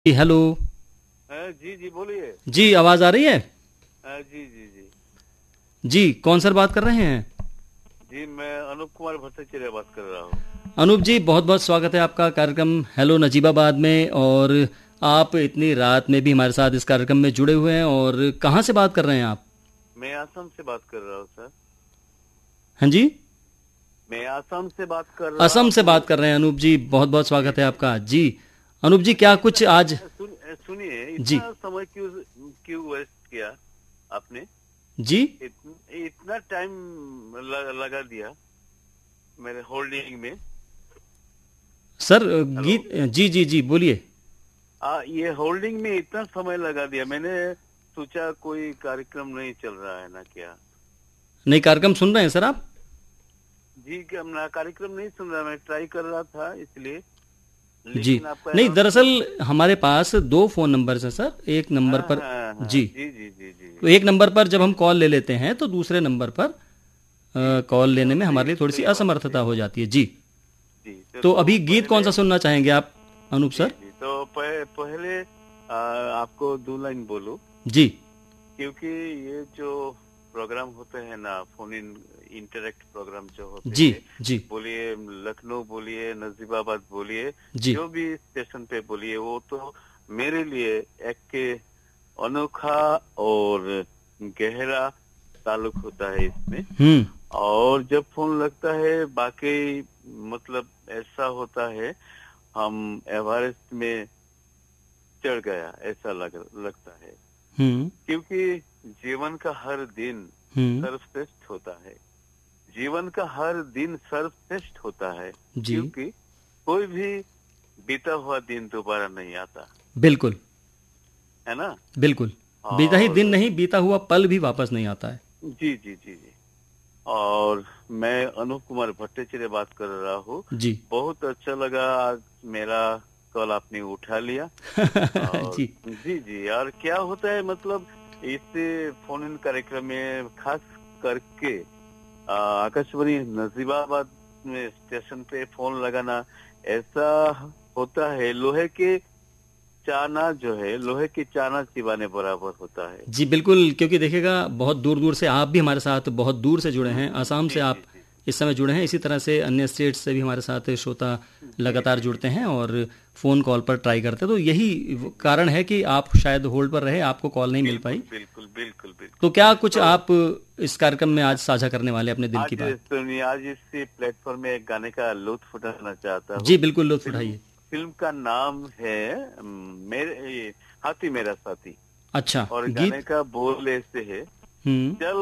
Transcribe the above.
जी hello. जी जी बोलिए। जी आवाज आ रही है। जी जी जी जी कौन सर बात कर रहे हैं। जी मैं अनूप कुमार भट्टाचार्य बात कर रहा हूँ। अनूप जी बहुत बहुत स्वागत है आपका कार्यक्रम हेलो नजीबाबाद में। और आप इतनी रात में भी हमारे साथ इस कार्यक्रम में जुड़े हुए हैं। और कहाँ से बात कर रहे हैं आप। मैं आसाम से बात कर रहा हूँ सर। हाँ जी। मैं आसाम से बात कर रहा असम से हूँ। बात कर रहे हैं अनूप जी। बहुत बहुत जी स्वागत है जी आपका जी। अनूप जी क्या कुछ आज। सुनिए, जी इतना समय क्यों क्यों वेस्ट किया आपने? जी इतना टाइम लगा दिया मेरे होल्डिंग में। Sir hello. गीत जी जी जी बोलिए। ये होल्डिंग में इतना समय लगा दिया, मैंने सोचा कोई कार्यक्रम नहीं चल रहा है ना क्या। नहीं कार्यक्रम सुन रहे हैं सर आप। जी क्या मैं कार्यक्रम नहीं सुन रहा, मैं ट्राई कर रहा था इसलिए, जी लेकिन आपका नहीं दरअसल अनाउंसमेंट। हमारे पास दो फोन नंबर्स हैं सर। एक नंबर हाँ पर हाँ हाँ जी। जी जी जी जी तो एक नंबर पर जब हम कॉल ले लेते हैं तो दूसरे नंबर पर जी। कॉल लेने में सही हमारे लिए थोड़ी सी सही बात है, असमर्थता सही हो बात। जाती है जी। जी तो तो अभी गीत कौन पहले। सा सुनना चाहेंगे आप अनूप जी सर। जी तो पहले आपको दो लाइन बोलूं, जी क्योंकि ये जो प्रोग्राम होते हैं ना, फोन इन इंटरेक्ट प्रोग्राम जो होते जी हैं, जी बोलिए लखनऊ बोलिए नजीबाबाद बोलिए, जी जो भी स्टेशन पे बोलिए, वो तो मेरे लिए एक अनोखा और गहरा ताल्लुक होता है इसमें। हम्म और जब फोन लगता है बाकी, मतलब ऐसा होता है हम एवरेस्ट में चढ़ गया ऐसा लगता है। हम्म क्योंकि जीवन का हर दिन हम्म सर्वश्रेष्ठ होता है। जीवन का हर दिन सर्वश्रेष्ठ होता है, जी क्योंकि कोई भी बीता हुआ दिन दोबारा नहीं आता, बिल्कुल है ना। बिल्कुल। बीता ही दिन और नहीं बीता हुआ पल भी वापस नहीं आता है। जी जी जी जी। और मैं अनूप कुमार भट्टाचार्य बात कर रहा हूँ। जी बहुत अच्छा लगा आज मेरा कॉल आपने उठा लिया। और जी जी जी, और क्या होता है मतलब इस फोन इन कार्यक्रम में खास करके आकाशवाणी नजीबाबाद में स्टेशन पे फोन लगाना, ऐसा होता है लोहे के चाना चिबाने बराबर होता है। जी बिल्कुल। क्योंकि देखिएगा बहुत दूर दूर से आप भी हमारे साथ बहुत दूर से जुड़े हैं। असम से जी आप जी जी इस समय जुड़े हैं। इसी तरह से अन्य स्टेट से भी हमारे साथ श्रोता जी लगातार जी जी जुड़ते हैं और फ़ोन कॉल पर ट्राई करते हैं। तो यही जी जी। कारण है कि आप शायद होल्ड पर रहे आपको कॉल नहीं मिल बिल्कुल पाई। बिल्कुल बिल्कुल तो बिल्कुल। क्या कुछ तो आप इस कार्यक्रम में आज साझा करने वाले अपने दिल आज की बात। सुनिए, आज इस प्लेटफॉर्म में एक गाने का लुत्फ उठाना चाहता जी हूँ। बिल्कुल लुत्फ फिल्म उठाइए। फिल्म का नाम है मेरे हाथी मेरा साथी। अच्छा और गाने गीत। का बोल ऐसे है, हम्म चल